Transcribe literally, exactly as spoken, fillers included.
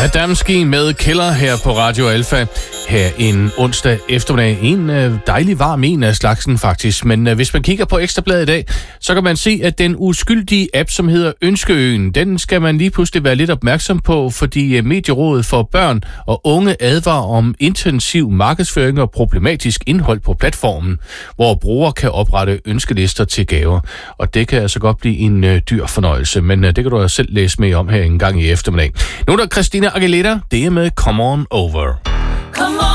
Adamski med Killer her på Radio Alfa. Her en onsdag eftermiddag. En øh, dejlig varm en af slagsen faktisk. Men øh, hvis man kigger på Ekstrabladet i dag, så kan man se, at den uskyldige app, som hedder Ønskeøen, den skal man lige pludselig være lidt opmærksom på, fordi øh, Medierådet for Børn og Unge advarer om intensiv markedsføring og problematisk indhold på platformen, hvor brugere kan oprette ønskelister til gaver. Og det kan altså godt blive en øh, dyr fornøjelse, men øh, det kan du selv læse mere om her en gang i eftermiddag. Nu er der Christina Aguilera, det er med Come On Over.